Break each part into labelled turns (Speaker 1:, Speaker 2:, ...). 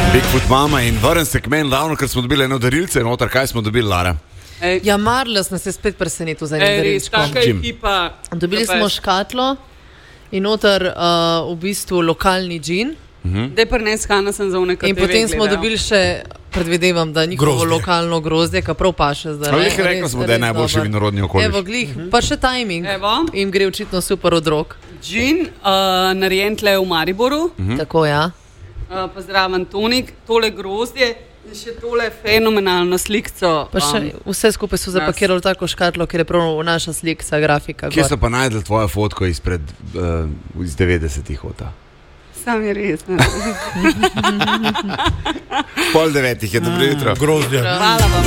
Speaker 1: Bigfoot mama in vrnem se k meni ravno, ker smo dobili eno darilce, noter, kaj smo dobili, Lara?
Speaker 2: Ja, Marlos nas je spet presenetil za enim darilčkom. Dobili smo škatlo in noter v bistvu lokalni džin.
Speaker 3: Dej prines Hana sem za nekaj.
Speaker 2: In potem smo dobili še, predvidevam, da njihovo lokalno grozdje, ki prav paše zdaj.
Speaker 1: Ali jih rekli smo, da je najboljši vinorodni okoliš.
Speaker 2: Evo, glih, pa še timing. Im gre očitno super od rok.
Speaker 3: Džin, narejen tle v Mariboru.
Speaker 2: Tako, ja.
Speaker 3: Pozdraven Tonik, tole grozdje in še tole fenomenalno slikco.
Speaker 2: Pa še vse skupaj so zapakirali tako škatlo, ker je prav naša slikca, grafika.
Speaker 1: Kje so pa najdeli tvojo fotko iz 90-ih ota?
Speaker 3: Sam je res.
Speaker 1: Pol 9 je, dobro jutro.
Speaker 4: Grozdje.
Speaker 3: Hvala vam.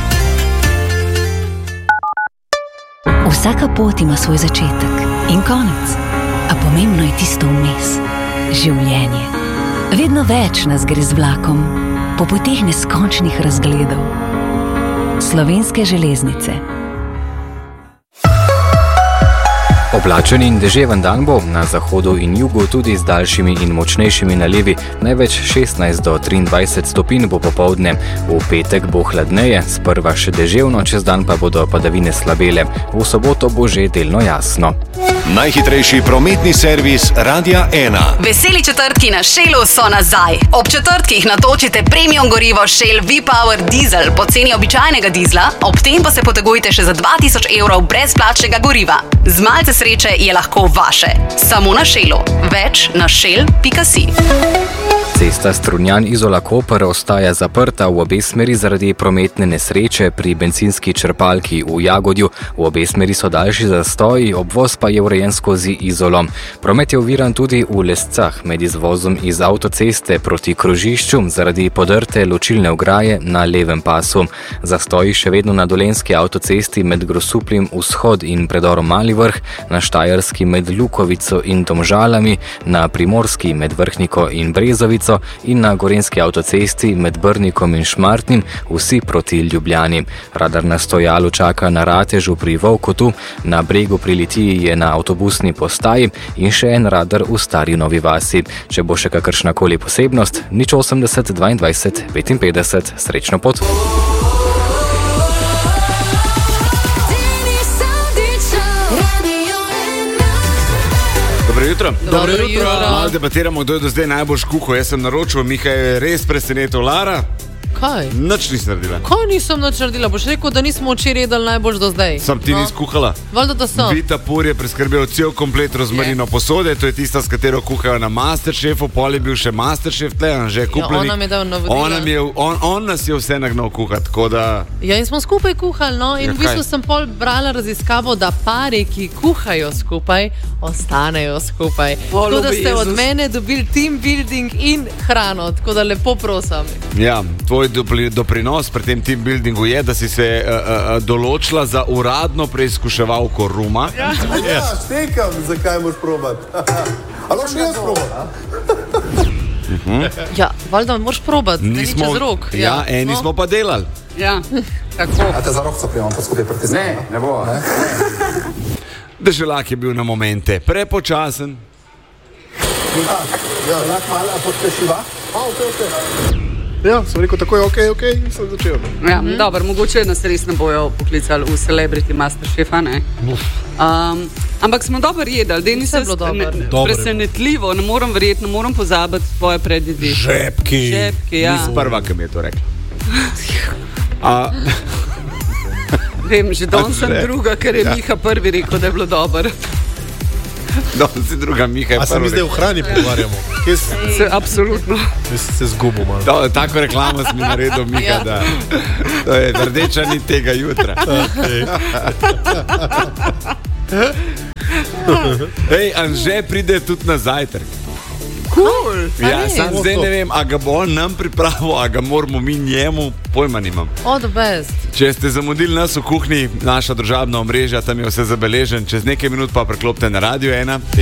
Speaker 5: Vsaka pot ima svoj začetek in konec, a pomembno je tisto vmes. Življenje. Vedno več nas gre z vlakom, po poteh neskončnih razgledov. Slovenske železnice.
Speaker 6: Oblačen in deževen dan bo, na zahodu in jugu tudi z daljšimi in močnejšimi nalivi, največ 16 do 23 stopinj bo popoldne. V petek bo hladneje, sprva še deževno, čez dan pa bodo padavine slabele. V soboto bo že delno jasno.
Speaker 7: Najhitrejši prometni servis Radia 1.
Speaker 8: Veseli četrtki na Shellu so nazaj. Ob četrtkih natočite premium gorivo Shell V-Power Diesel po ceni običajnega dizla, ob tem pa se potegujte še za 2000 evrov brezplačnega goriva. Z malce sreče je lahko vaše. Samo na Shellu. Več na shell.si.
Speaker 6: Cesta Strunjan-Izola-Koper ostaja zaprta v obe smeri zaradi prometne nesreče pri bencinski črpalki v Jagodju. V obe smeri so daljši zastoji, obvoz pa je urejen skozi Izolo. Promet je oviran tudi v Lescah med izvozom iz avtoceste proti krožišču zaradi podrte ločilne ograje na levem pasu. Zastoji še vedno na dolenski avtocesti med Grosupljem vzhod in predorom Mali Vrh, na Štajerski med Lukovico in Domžalami, na Primorski med Vrhniko in Brezovico in na gorenski avtocesti med Brnikom in Šmartnim, vsi proti Ljubljani. Radar na stojalu čaka na Ratežu pri Volkotu, na Bregu pri Litiji je na avtobusni postaji in še en radar v Stari Novi Vasi. Če bo še kakršnakoli posebnost, 080 22 55, srečno pot.
Speaker 1: Dobro jutro.
Speaker 2: Dobro jutro.
Speaker 1: Malo debatiramo, kdo je do zdaj najbolj kuhal. Jaz sem naročil, Miha je res presenetil. Lara?
Speaker 2: Kaj?
Speaker 1: Nič nisi naredila.
Speaker 2: Kaj nisem nič naredila? Boš rekel, da nismo včeraj jedli najbolj do zdaj.
Speaker 1: Sam ti nisi kuhala?
Speaker 2: Valjda, da sem.
Speaker 1: Vita Pur je preskrbel cel komplet rozmarino posode, to je tista, s katero kuhajo na Masterchefu, pol je bil še Masterchef tle, že kupljenik.
Speaker 2: On nam je dal navodila.
Speaker 1: On nas je vse nagnal kuhati, tako da...
Speaker 2: Ja, in smo skupaj kuhali, no, in v bistvu sem pol brala raziskavo, da pari, ki kuhajo skupaj, ostanejo skupaj. Tako da ste od mene dobili team building in hrano, tako da lepo prosim.
Speaker 1: Ja, tvoj doprinos pri tem team buildingu je, da si se določila za uradno preizkuševalko ruma.
Speaker 9: Ja, štekam, zakaj moraš probati. Ali še jaz probati?
Speaker 2: Ja, valjda moraš probati, ne ni čez rok.
Speaker 1: Ja, eni smo pa delali.
Speaker 3: Ja, tako.
Speaker 9: A te za rokca prijemam, pa skupaj pritisnemo?
Speaker 7: Ne bo.
Speaker 1: Deželak je bil na momente prepočasen.
Speaker 9: Ja, lak malo pospešiva. Ok. Ja, sem rekel tako je ok, in sem začel.
Speaker 3: Ja, dobro, mogoče nas res ne bojo poklicali v Celebrity Masterchefa, ne? Ampak smo dobro jedali, dej nisem presenetljivo, ne moram verjeti, ne moram pozabiti tvoje predjedi.
Speaker 4: Žepki,
Speaker 3: ja.
Speaker 1: Nis prva, ki mi je to rekla.
Speaker 3: Vem, že danes sem druga, ker je Miha prvi rekel, da je bilo dobro.
Speaker 1: Danes si druga, Miha je prvi.
Speaker 4: A se mi zdaj v hrani pogovarjamo?
Speaker 3: Absolutno.
Speaker 4: Se zgubil malo.
Speaker 1: Tako reklamo si mi naredil, Miha, da to je rdeča nit tega jutra. Ej, Anže pride tudi na zajtrk.
Speaker 3: Cool.
Speaker 1: Ja, sam zdaj ne vem, a ga bo on nam pripravil, a ga moramo mi njemu, pojma nimam.
Speaker 2: All the best.
Speaker 1: Če ste zamudili nas v kuhinji, naša družabna omrežja, tam je vse zabeležen, čez nekaj minut pa preklopite na Radio 1.